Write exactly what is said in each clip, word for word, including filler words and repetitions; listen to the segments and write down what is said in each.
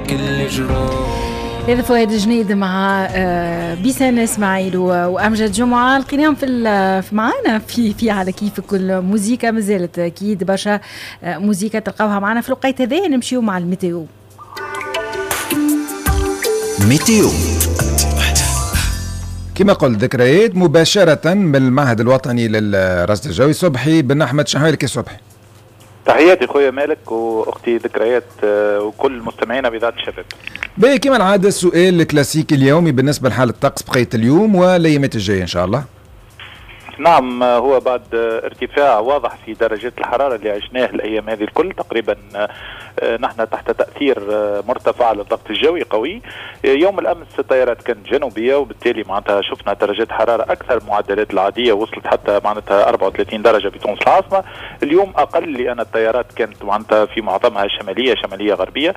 كل جروح. هذا فؤاد جنيد مع بيسان اسماعيل وامجد جمعه. القيام في معنا في في على كيف كل موسيقى مازالت اكيد برشا موسيقى تلقاوها معنا في الوقت هذا. نمشيو مع الميتيو. ميتيو كما قلت ذكريات مباشره من المعهد الوطني للرصد الجوي. صبحي بن احمد شحوالك يا صبحي. تحياتي خويا مالك واختي ذكريات وكل مستمعينا بذات الشباب. باهي كما العاده السؤال الكلاسيكي اليومي بالنسبه لحاله الطقس بقيه اليوم والايامات الجايه ان شاء الله. نعم، هو بعد ارتفاع واضح في درجات الحرارة اللي عشناه الأيام هذه الكل تقريبا نحن تحت تأثير مرتفع للضغط الجوي قوي. يوم الأمس التيارات كانت جنوبية وبالتالي معناتها شفنا درجات حرارة أكثر معدلات العادية وصلت حتى معناتها أربعة وثلاثين درجة في تونس العاصمة. اليوم أقل لأن التيارات كانت معناتها في معظمها شمالية شمالية غربية.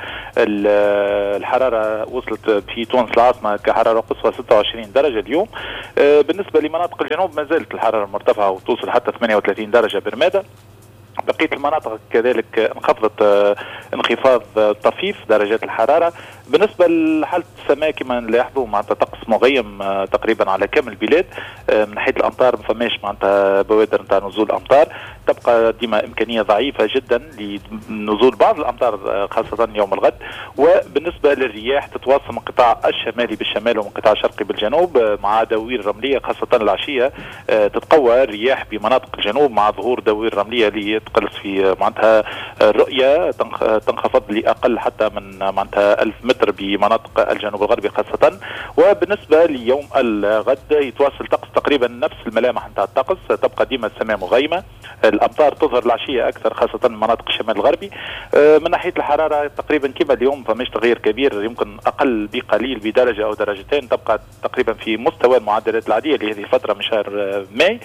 الحرارة وصلت في تونس العاصمة كحرارة قصوى ستة وعشرين درجة اليوم. بالنسبة لمناطق الجنوب ما زالت الحرارة المرتفعة وتوصل حتى ثمانية وثلاثين درجة برمادة. بقية المناطق كذلك انخفضت انخفاض طفيف درجات الحرارة. بالنسبة لحالة السماء كما نلاحظوا معناتها طقس مغيم تقريبا على كامل البلاد. من ناحية الأمطار ما فماش معناتها بوادر نتاع نزول أمطار، تبقى ديما إمكانية ضعيفة جدا لنزول بعض الأمطار خاصة يوم الغد. وبالنسبة للرياح تتواصل من القطاع الشمالي بالشمال ومن القطاع الشرقي بالجنوب مع دوير رملية خاصة العشية. تتقوى الرياح بمناطق الجنوب مع ظهور دوير رملية اللي تقلص في معناتها الرؤية تنخفض لأقل حتى من معناتها ألف متر بمناطق الجنوب الغربي خاصة. وبالنسبة ليوم الغد يتواصل طقس تقريبا نفس الملامح نتاع الطقس، تبقى ديما السماء مغيمة، الأمطار تظهر العشية أكثر خاصة مناطق الشمال الغربي. من ناحية الحرارة تقريبا كما اليوم فماش تغيير كبير، يمكن أقل بقليل بدرجة أو درجتين، تبقى تقريبا في مستوى المعدلات العادية اللي هذه الفترة من شهر ماي.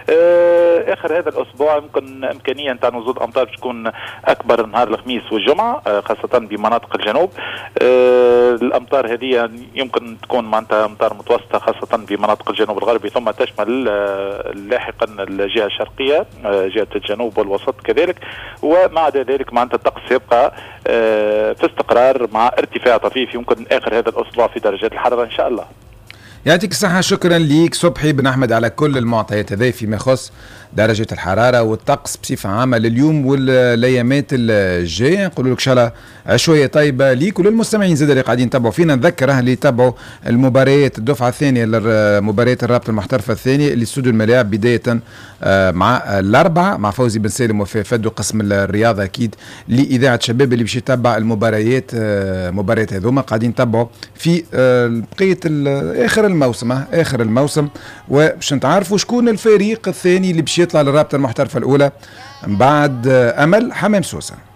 آخر هذا الأسبوع يمكن إمكانية نتاع نزول أمطار تكون أكبر نهار الخميس والجمعة خاصة بمناطق الجنوب. الأمطار هذه يمكن تكون معناتها أمطار متوسطة خاصة بمناطق الجنوب الغربي، ثم تشمل لاحقا الجهة الشرقية جهة الجنوب والوسط كذلك. ومع ذلك معناتها الطقس يبقى في استقرار مع ارتفاع طفيف يمكن آخر هذا الأسبوع في درجات الحرارة إن شاء الله. يعطيك الصحة. شكرا ليك صبحي بن أحمد على كل المعطيات هذه فيما يخص درجة الحرارة والطقس بصفة عامة لليوم والايامات الجاية. نقول لك شاء الله عشوية طيبة ليك وللمستمعين زاد اللي قاعدين يتابعوا فينا. نذكر اهل يتابعوا المباريات الدفعة الثانية لمباريات الرابطة المحترفة الثانية اللي استوديو الملاعب بداية مع الأربعة مع فوزي بن سالم وفي فدو قسم الرياضة أكيد لإذاعة شباب اللي باش يتابع المباريات مباريات هذوما قاعدين يتابعوا في بقية آخر الموسم آخر الموسم وباش نتعرفوا شكون الفريق الثاني اللي باش يطلع للرابطة المحترفة الأولى بعد أمل حمام سوسة.